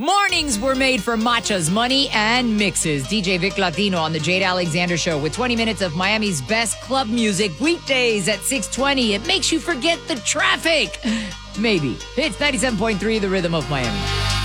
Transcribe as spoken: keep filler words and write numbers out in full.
Mornings were made for matchas, money, and mixes. D J Vic Latino on the Jade Alexander Show with twenty minutes of Miami's best club music weekdays at six twenty. It makes you forget the traffic. Maybe. It's ninety-seven point three, The Rhythm of Miami.